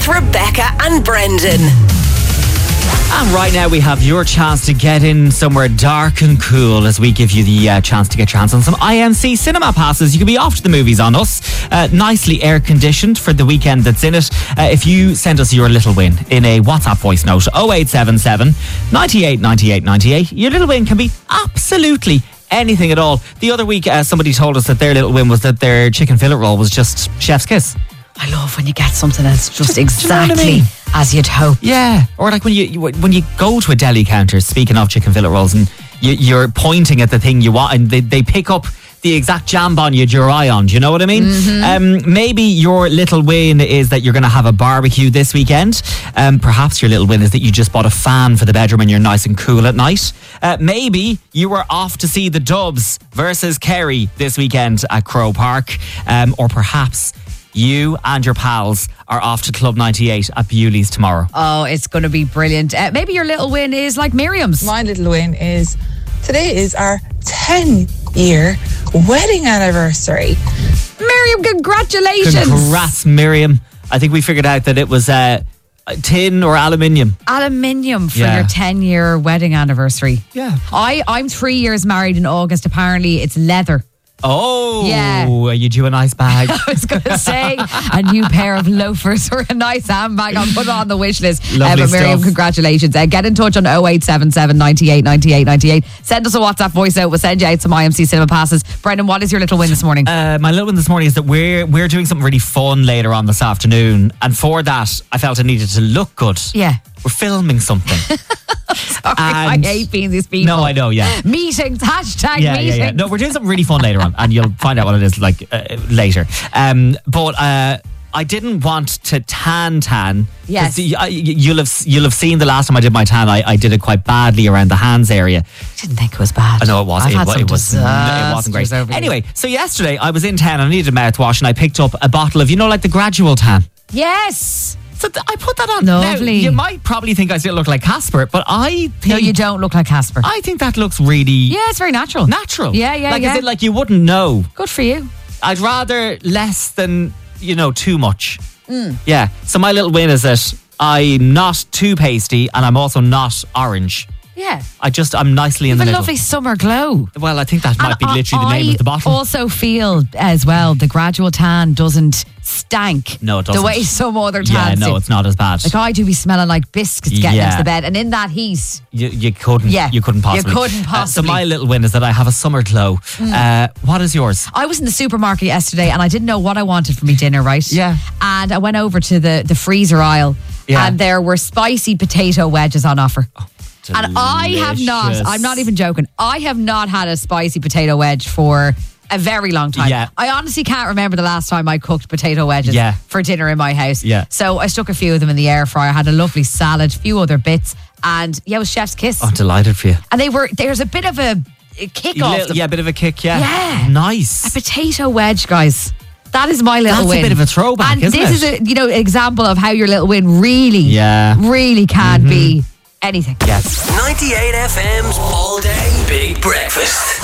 with Rebecca and Brendan. And right now we have your chance to get in somewhere dark and cool as we give you the chance to get your hands on some IMC cinema passes. You can be off to the movies on us, nicely air conditioned for the weekend that's in it. If you send us your little win in a WhatsApp voice note, 0877 98 98 98, your little win can be absolutely anything at all. The other week somebody told us that their little win was that their chicken fillet roll was just chef's kiss. I love when you get something that's just exactly do you know what I mean? as you'd hope. Yeah, or like when you go to a deli counter, speaking of chicken fillet rolls, and you're pointing at the thing you want, and they pick up the exact jambon you had your eye on. Do you know what I mean? Mm-hmm. Maybe your little win is that you're going to have a barbecue this weekend. Perhaps your little win is that you just bought a fan for the bedroom and you're nice and cool at night. Maybe you were off to see the Dubs versus Kerry this weekend at Crow Park. Or perhaps you and your pals are off to Club 98 at Bewley's tomorrow. Oh, it's going to be brilliant. Maybe your little win is like Miriam's. My little win is today is our 10-year wedding anniversary. Miriam, congratulations. Congrats, Miriam. I think we figured out that it was tin or aluminium. Aluminium for your 10-year wedding anniversary. Yeah. I'm 3 years married in August. Apparently it's leather. Oh, yeah. Are you due a nice bag? I was going to say a new pair of loafers or a nice handbag. I'll put it on the wish list. Lovely but Miriam, stuff. Congratulations. Get in touch on 0877 98 98 98. Send us a WhatsApp voice note. We'll send you out some IMC cinema passes. Brendan, what is your little win this morning? My little win this morning is that we're doing something really fun later on this afternoon, and for that I felt I needed to look good. Yeah. We're filming something. Sorry, I hate being these people. No, I know, yeah. Meetings, hashtag meetings. Yeah. No, we're doing something really fun later on, and you'll find out what it is later. But I didn't want to tan. Yes. You'll have seen the last time I did my tan. I did it quite badly around the hands area. I didn't think it was bad. I know it was. It wasn't great. Over Anyway, so yesterday I was in town and I needed a mouthwash, and I picked up a bottle of, like the gradual tan. Yes. So I put that on. Lovely. Now, you might probably think I still look like Casper, but I think... No, you don't look like Casper. I think that looks really... Yeah, it's very natural. Natural. Yeah. Is it like you wouldn't know? Good for you. I'd rather less than, too much. Yeah. So my little win is that I'm not too pasty and I'm also not orange. Yeah. I'm nicely in the You have a middle. lovely summer glow. Well, I think that might be literally the name of the bottle. I also feel as well the gradual tan doesn't stank. No, it doesn't. The way some other tans do. It's not as bad. Like I do be smelling like biscuits getting into the bed, and in that heat, you couldn't. Yeah, you couldn't possibly. You couldn't possibly. So my little win is that I have a summer glow. What is yours? I was in the supermarket yesterday, and I didn't know what I wanted for my dinner. Right? Yeah. And I went over to the freezer aisle, and there were spicy potato wedges on offer. Oh, and I have not, I'm not even joking, I have not had a spicy potato wedge for a very long time. Yeah. I honestly can't remember the last time I cooked potato wedges for dinner in my house. Yeah. So I stuck a few of them in the air fryer, had a lovely salad, a few other bits, and it was chef's kiss. I'm delighted for you. And there's a bit of a kick off them. Yeah, a bit of a kick, Yeah. Nice. A potato wedge, guys. That is my little win. That's a bit of a throwback, and isn't it? And this is an example of how your little win really can be anything. Yes. 98 FM's All Day Big Breakfast.